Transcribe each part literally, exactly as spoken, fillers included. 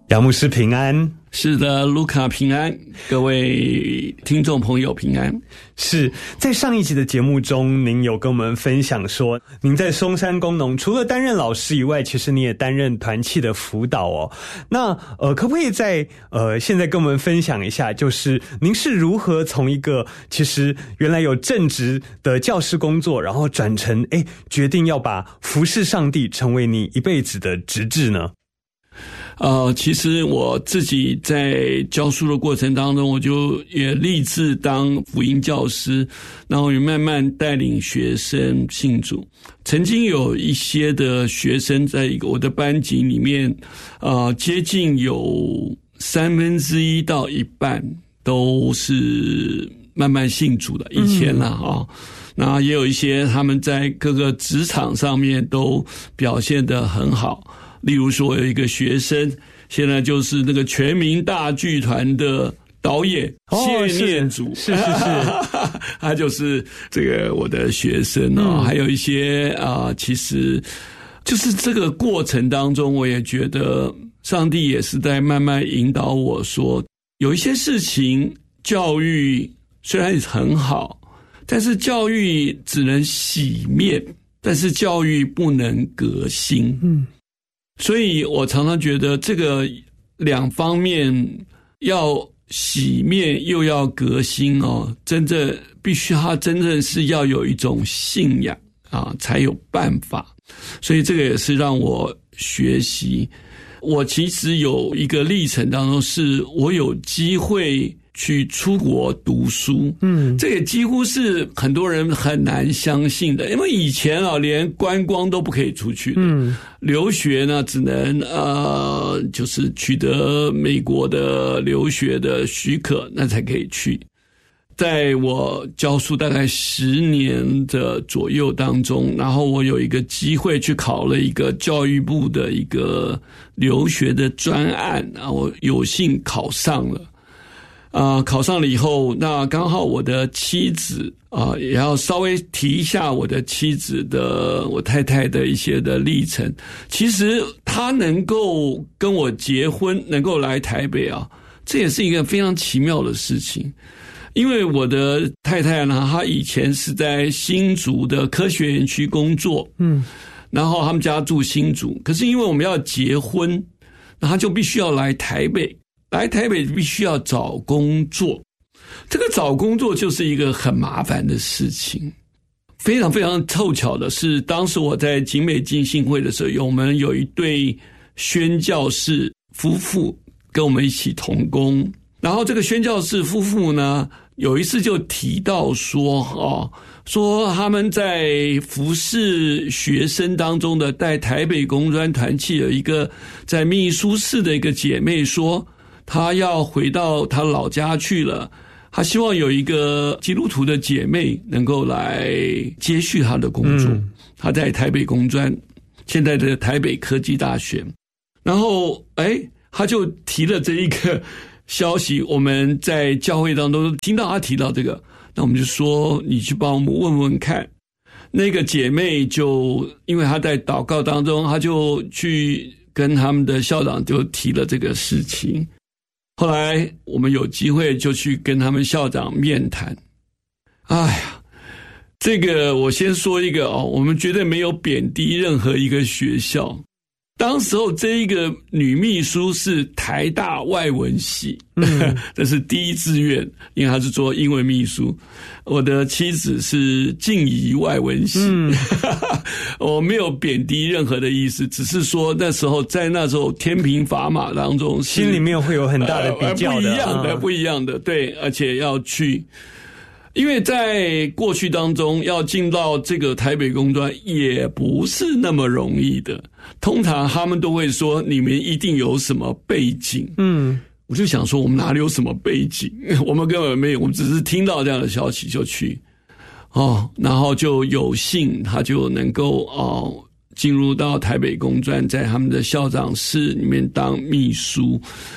杨牧师平安。 是的，卢卡平安，各位听众朋友平安。 是在上一集的节目中，您有跟我们分享说，您在松山工农除了担任老师以外，其实你也担任团契的辅导哦。那呃，可不可以在呃现在跟我们分享一下，就是您是如何从一个其实原来有正职的教师工作，然后转成哎决定要把服侍上帝成为你一辈子的职志呢？ 呃，其实我自己在教书的过程当中，我就也立志当福音教师，然后也慢慢带领学生信主。曾经有一些的学生在一个我的班级里面，呃，接近有三分之一到一半都是慢慢信主的。以前啦，啊、嗯，那也有一些他们在各个职场上面都表现得很好。例如说有一个学生现在就是那个全民大剧团的导演谢念祖、哦、是是 是, 是他就是这个我的学生啊、哦嗯、还有一些啊、呃，其实就是这个过程当中我也觉得上帝也是在慢慢引导我说，有一些事情教育虽然很好，但是教育只能洗面，但是教育不能革新。嗯，所以我常常觉得这个两方面要洗面又要革新哦，真正必须他真正是要有一种信仰啊，才有办法。所以这个也是让我学习。我其实有一个历程当中，是我有机会去出国读书，嗯，这也几乎是很多人很难相信的，因为以前啊，连观光都不可以出去的，嗯，留学呢只能呃，就是取得美国的留学的许可，那才可以去。在我教书大概十年的左右当中，然后我有一个机会去考了一个教育部的一个留学的专案，然后我有幸考上了。啊、呃，考上了以后，那刚好我的妻子啊、呃，也要稍微提一下我的妻子的我太太的一些的历程。其实她能够跟我结婚，能够来台北啊，这也是一个非常奇妙的事情。因为我的太太呢，她以前是在新竹的科学园区工作，嗯，然后他们家住新竹，可是因为我们要结婚，那她就必须要来台北。来台北必须要找工作，这个找工作就是一个很麻烦的事情。非常非常凑巧的是，当时我在景美浸信会的时候，我们有一对宣教士夫妇跟我们一起同工，然后这个宣教士夫妇呢，有一次就提到说哦，说他们在服侍学生当中的带台北工专团契有一个在秘书室的一个姐妹说，他要回到他老家去了，他希望有一个基督徒的姐妹能够来接续他的工作。嗯、他在台北工专，现在的台北科技大学。然后，哎，他就提了这一个消息，我们在教会当中听到他提到这个，那我们就说你去帮我们问问看。那个姐妹就因为她在祷告当中，她就去跟他们的校长就提了这个事情。后来我们有机会就去跟他们校长面谈。哎呀，这个我先说一个哦，我们绝对没有贬低任何一个学校。当时候这一个女秘书是台大外文系，嗯、这是第一志愿，因为她是做英文秘书。我的妻子是静宜外文系，嗯、我没有贬低任何的意思，只是说那时候在那时候天平砝码当中， 心里面会有很大的比较的，呃、不一样的，不一样的，对，而且要去。因为在过去当中要进到这个台北工专也不是那么容易的，通常他们都会说你们一定有什么背景。嗯，我就想说我们哪里有什么背景，我们根本没有，我们只是听到这样的消息就去哦，然后就有幸他就能够哦进入到台北工专，在他们的校长室里面当秘书。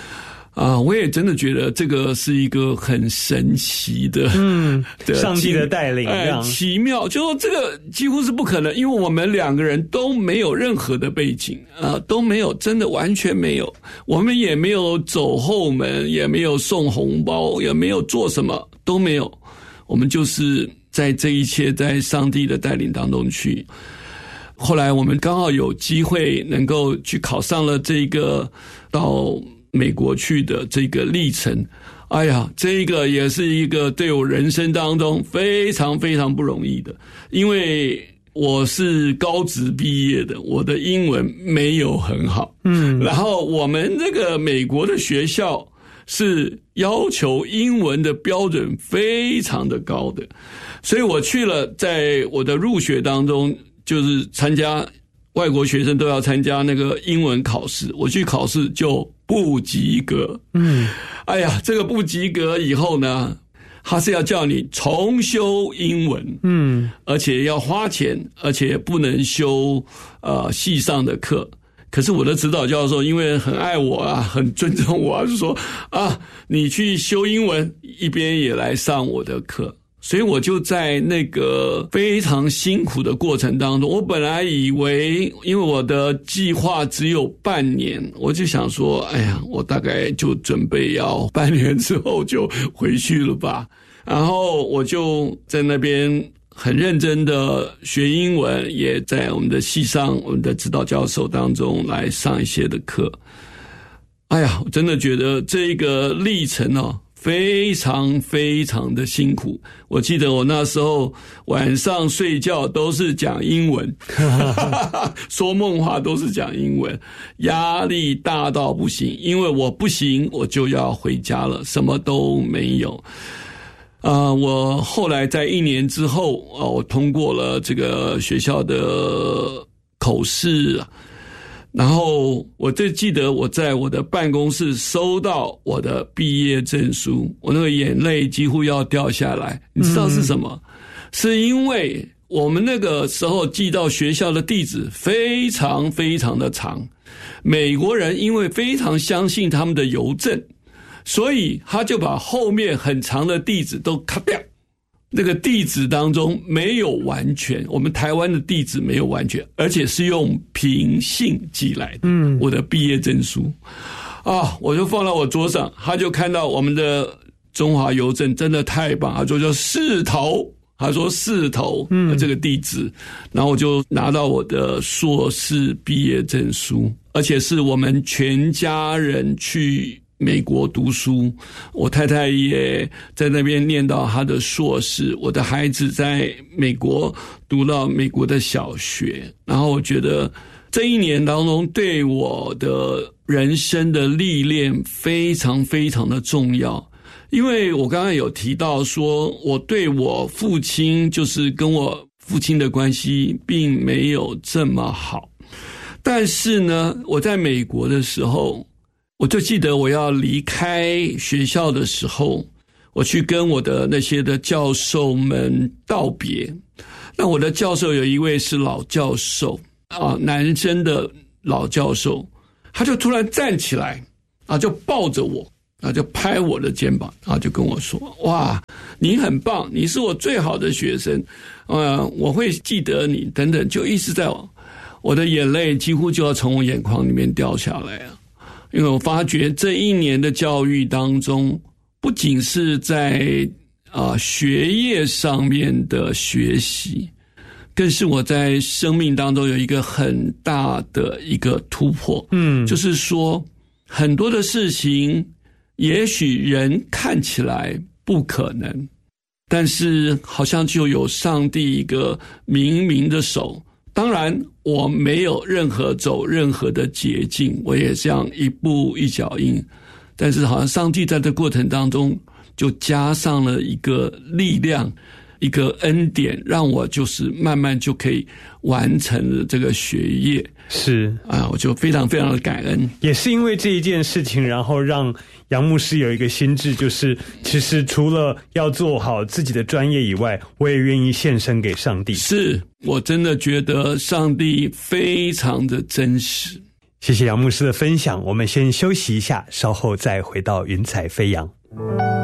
啊，我也真的觉得这个是一个很神奇的，嗯， 的上帝的带领， 哎，奇妙，就说这个几乎是不可能，因为我们两个人都没有任何的背景啊，都没有，真的完全没有，我们也没有走后门，也没有送红包，也没有做什么，都没有，我们就是在这一切在上帝的带领当中去。后来我们刚好有机会能够去考上了这个到美国去的这个历程，哎呀，这个也是一个对我人生当中非常非常不容易的，因为我是高职毕业的，我的英文没有很好，嗯，然后我们这个美国的学校是要求英文的标准非常的高的，所以我去了，在我的入学当中就是参加外国学生都要参加那个英文考试，我去考试就不及格。嗯，哎呀，这个不及格以后呢，他是要叫你重修英文，嗯，而且要花钱，而且不能修呃系上的课。可是我的指导教授因为很爱我啊，很尊重我啊，就说啊，你去修英文，一边也来上我的课。所以我就在那个非常辛苦的过程当中，我本来以为因为我的计划只有半年，我就想说，哎呀，我大概就准备要半年之后就回去了吧。然后我就在那边很认真的学英文，也在我们的系上我们的指导教授当中来上一些的课。哎呀，我真的觉得这个历程哦，非常非常的辛苦。我记得我那时候晚上睡觉都是讲英文说梦话都是讲英文，压力大到不行，因为我不行我就要回家了，什么都没有。啊、呃，我后来在一年之后啊、呃，我通过了这个学校的口试，然后我最记得我在我的办公室收到我的毕业证书，我那个眼泪几乎要掉下来。你知道是什么？嗯、是因为我们那个时候寄到学校的地址非常非常的长，美国人因为非常相信他们的邮政，所以他就把后面很长的地址都卡掉。那个地址当中没有完全，我们台湾的地址没有完全，而且是用平信寄来的。嗯，我的毕业证书啊，我就放到我桌上，他就看到我们的中华邮政真的太棒，他说叫四头，他说四头，嗯，这个地址，然后我就拿到我的硕士毕业证书，而且是我们全家人去美国读书，我太太也在那边念到她的硕士，我的孩子在美国读到美国的小学。然后我觉得这一年当中对我的人生的历练非常非常的重要，因为我刚刚有提到说我对我父亲就是跟我父亲的关系并没有这么好，但是呢我在美国的时候，我就记得我要离开学校的时候，我去跟我的那些的教授们道别。那我的教授有一位是老教授啊，男生的老教授，他就突然站起来啊，就抱着我啊，就拍我的肩膀啊，就跟我说：“哇，你很棒，你是我最好的学生，呃，我会记得你等等。”就一直在我，我的眼泪几乎就要从我眼眶里面掉下来啊。因为我发觉这一年的教育当中，不仅是在啊、呃、学业上面的学习，更是我在生命当中有一个很大的一个突破。嗯，就是说很多的事情，也许人看起来不可能，但是好像就有上帝一个明明的手。当然我没有任何走任何的捷径，我也这样一步一脚印，但是好像上帝在这过程当中就加上了一个力量，一个恩典，让我就是慢慢就可以完成了这个学业。 是啊，我就非常非常的感恩。 也是因为这一件事情，然后让杨牧师有一个心志，就是其实除了要做好自己的专业以外，我也愿意献身给上帝。 是，我真的觉得上帝非常的真实。 谢谢杨牧师的分享，我们先休息一下，稍后再回到云彩飞扬。